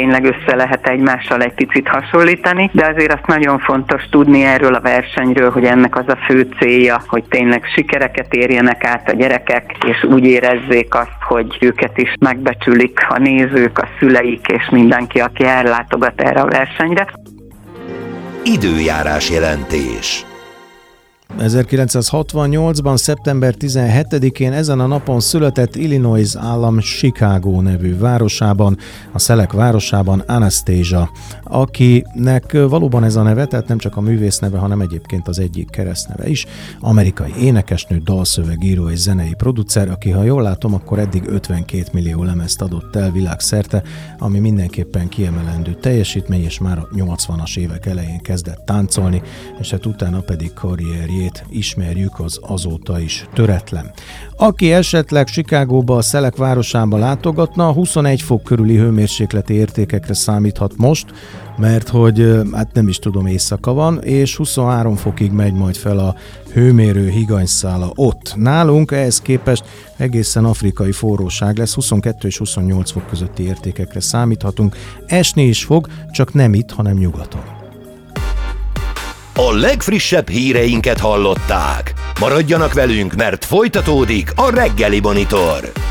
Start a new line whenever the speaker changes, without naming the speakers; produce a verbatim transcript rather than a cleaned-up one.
tényleg össze lehet egymással egy picit hasonlítani, de azért azt nagyon fontos tudni erről a versenyről, hogy ennek az a fő célja, hogy tényleg sikereket érjenek át a gyerekek, és úgy érezzék azt, hogy őket is megbecsülik a nézők, a szüleik és mindenki, aki ellátogat erre a versenyre.
Időjárás jelentés.
ezerkilencszázhatvannyolcban. szeptember tizenhetedikén ezen a napon született Illinois állam Chicago nevű városában, a szelek városában Anastasia, akinek valóban ez a neve, tehát nem csak a művész neve, hanem egyébként az egyik keresztneve is. Amerikai énekesnő, dalszövegíró és zenei producer, aki, ha jól látom, akkor eddig ötvenkét millió lemezt adott el világszerte, ami mindenképpen kiemelendő teljesítmény, és már a nyolcvanas évek elején kezdett táncolni, és hát utána pedig karrierjét ismerjük, az azóta is töretlen. Aki esetleg Chicagóba, a szelek városába látogatna, huszonegy fok körüli hőmérsékleti értékekre számíthat most, mert hogy hát nem is tudom, éjszaka van, és huszonhárom fokig megy majd fel a hőmérő higanyszála ott. Nálunk ehhez képest egészen afrikai forróság lesz, huszonkettő és huszonnyolc fok közötti értékekre számíthatunk. Esni is fog, csak nem itt, hanem nyugaton.
A legfrissebb híreinket hallották. Maradjanak velünk, mert folytatódik a Reggeli Monitor.